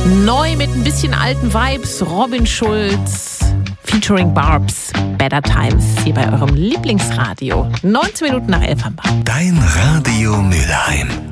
Neu mit ein bisschen alten Vibes, Robin Schulz featuring Barbs, Better Times, hier bei eurem Lieblingsradio. 19 Minuten nach 11 haben wir. Dein Radio Mülheim.